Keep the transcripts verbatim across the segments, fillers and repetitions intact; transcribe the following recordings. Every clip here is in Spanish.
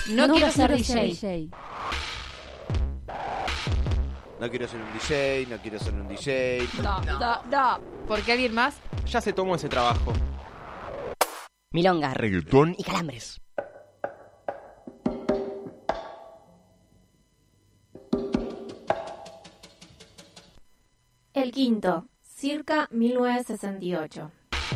No, no quiero ser D J. D J. No quiero ser un D J, no quiero ser un D J. No, no, no, no. Porque alguien más ya se tomó ese trabajo. Milonga, reggaetón y calambres. El Quinto, circa mil novecientos sesenta y ocho.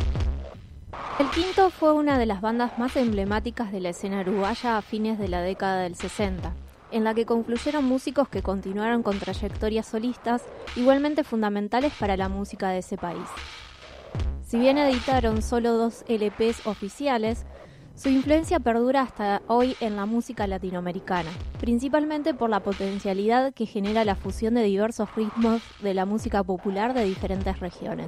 El Quinto fue una de las bandas más emblemáticas de la escena uruguaya a fines de la década del sesenta, en la que confluyeron músicos que continuaron con trayectorias solistas igualmente fundamentales para la música de ese país. Si bien editaron solo dos L Pes oficiales, su influencia perdura hasta hoy en la música latinoamericana, principalmente por la potencialidad que genera la fusión de diversos ritmos de la música popular de diferentes regiones.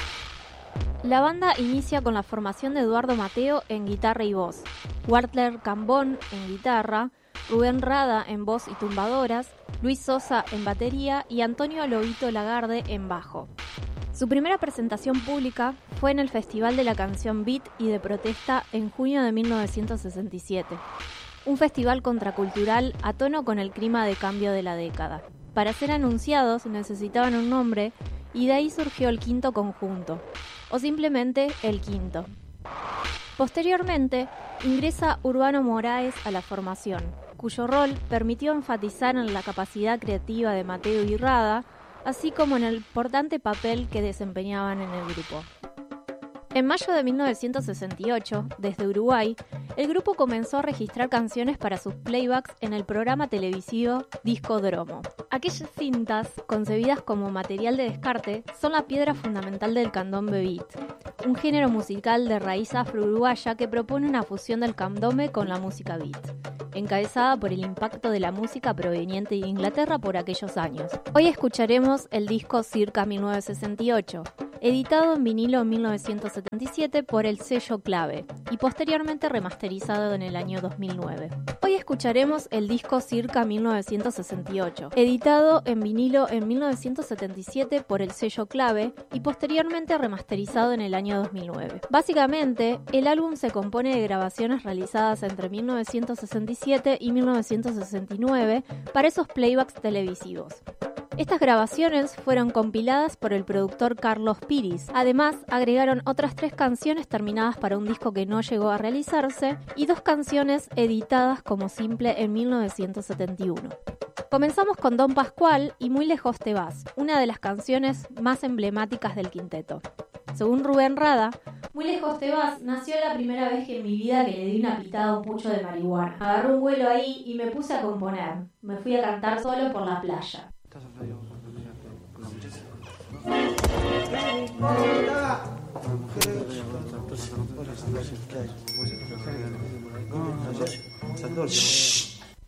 La banda inicia con la formación de Eduardo Mateo en guitarra y voz, Walter Cambón en guitarra, Rubén Rada en voz y tumbadoras, Luis Sosa en batería y Antonio Lobito Lagarde en bajo. Su primera presentación pública fue en el Festival de la Canción Beat y de Protesta en junio de mil novecientos sesenta y siete, un festival contracultural a tono con el clima de cambio de la década. Para ser anunciados necesitaban un nombre y de ahí surgió el Quinto Conjunto, o simplemente El Quinto. Posteriormente, ingresa Urbano Moraes a la formación, cuyo rol permitió enfatizar en la capacidad creativa de Mateo y Rada, así como en el importante papel que desempeñaban en el grupo. En mayo de mil novecientos sesenta y ocho, desde Uruguay, el grupo comenzó a registrar canciones para sus playbacks en el programa televisivo Discodromo. Aquellas cintas, concebidas como material de descarte, son la piedra fundamental del candombe beat, un género musical de raíz afro-uruguaya que propone una fusión del candombe con la música beat, encabezada por el impacto de la música proveniente de Inglaterra por aquellos años. Hoy escucharemos el disco Circa mil novecientos sesenta y ocho, editado en vinilo en mil novecientos setenta y siete por el sello Clave y posteriormente remasterizado en el año dos mil nueve. Hoy escucharemos el disco Circa mil novecientos sesenta y ocho, editado en vinilo en mil novecientos setenta y siete por el sello Clave y posteriormente remasterizado en el año dos mil nueve. Básicamente, el álbum se compone de grabaciones realizadas entre mil novecientos sesenta y siete y mil novecientos sesenta y nueve para esos playbacks televisivos. Estas grabaciones fueron compiladas por el productor Carlos Piris. Además, agregaron otras tres canciones terminadas para un disco que no llegó a realizarse y dos canciones editadas como simple en mil novecientos setenta y uno. Comenzamos con Don Pascual y Muy lejos te vas, una de las canciones más emblemáticas del quinteto. Según Rubén Rada, Muy lejos te vas nació la primera vez que en mi vida que le di una pitada a un pucho de marihuana. Agarré un vuelo ahí y me puse a componer. Me fui a cantar solo por la playa. Shh.